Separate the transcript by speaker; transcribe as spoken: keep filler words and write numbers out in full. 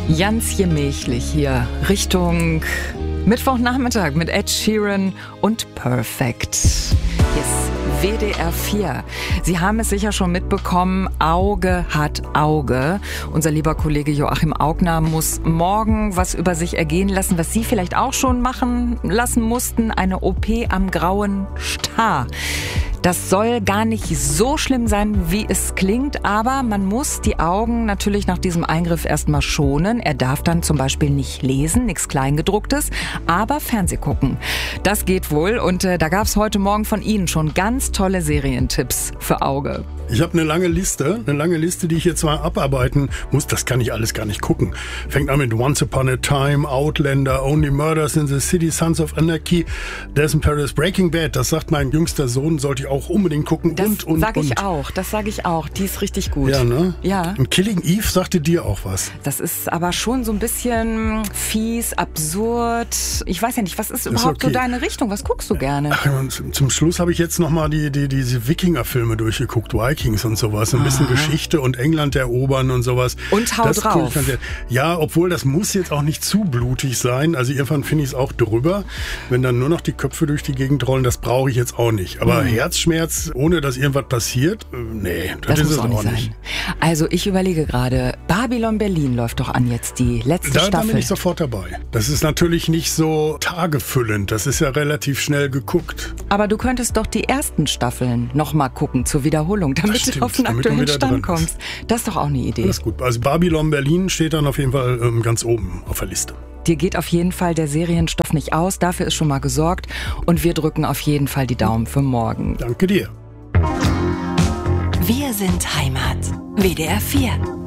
Speaker 1: Ganz gemächlich hier Richtung Mittwochnachmittag mit Ed Sheeran und Perfect. Hier ist W D R vier. Sie haben es sicher schon mitbekommen, Auge hat Auge. Unser lieber Kollege Joachim Augner muss morgen was über sich ergehen lassen, was Sie vielleicht auch schon machen lassen mussten. Eine O P am grauen Star. Das soll gar nicht so schlimm sein, wie es klingt, aber man muss die Augen natürlich nach diesem Eingriff erstmal schonen. Er darf dann zum Beispiel nicht lesen, nichts Kleingedrucktes, aber Fernseh gucken. Das geht wohl und äh, da gab es heute Morgen von Ihnen schon ganz tolle Serientipps für Auge.
Speaker 2: Ich habe eine lange Liste, eine lange Liste, die ich jetzt mal abarbeiten muss. Das kann ich alles gar nicht gucken. Fängt an mit Once Upon a Time, Outlander, Only Murders in the City, Sons of Anarchy, Death in Paris, Breaking Bad. Das sagt mein jüngster Sohn, sollte ich auch unbedingt gucken.
Speaker 1: Das
Speaker 2: und, und,
Speaker 1: sag ich
Speaker 2: und.
Speaker 1: auch, das sage ich auch. Die ist richtig gut.
Speaker 2: Ja, ne?
Speaker 1: Ja.
Speaker 2: Und Killing Eve sagte dir auch was.
Speaker 1: Das ist aber schon so ein bisschen fies, absurd. Ich weiß ja nicht, was ist überhaupt
Speaker 2: okay.
Speaker 1: so deine Richtung? Was guckst du gerne?
Speaker 2: Ach, zum, zum Schluss habe ich jetzt nochmal die, die, diese Wikinger-Filme durchgeguckt, Vikings und sowas. Ein bisschen Aha. Geschichte und England erobern und sowas.
Speaker 1: Und hau
Speaker 2: das
Speaker 1: drauf.
Speaker 2: Ganz, ja, obwohl das muss jetzt auch nicht zu blutig sein. Also irgendwann finde ich es auch drüber. Wenn dann nur noch die Köpfe durch die Gegend rollen, das brauche ich jetzt auch nicht. Aber mhm. Herzschmerz, ohne dass irgendwas passiert, nee, das, das ist es auch nicht. Sein.
Speaker 1: Also ich überlege gerade, Babylon Berlin läuft doch an jetzt, die letzte
Speaker 2: da,
Speaker 1: Staffel.
Speaker 2: Da bin ich sofort dabei. Das ist natürlich nicht so tagefüllend. Das ist ja relativ schnell geguckt.
Speaker 1: Aber du könntest doch die ersten Staffeln noch mal gucken zur Wiederholung, damit du auf den aktuellen Stand kommst. Das ist doch auch eine Idee.
Speaker 2: Das ist gut. Also Babylon Berlin steht dann auf jeden Fall ähm, ganz oben auf der Liste.
Speaker 1: Dir geht auf jeden Fall der Serienstoff nicht aus. Dafür ist schon mal gesorgt. Und wir drücken auf jeden Fall die Daumen für morgen.
Speaker 2: Danke dir.
Speaker 3: Wir sind Heimat. W D R vier.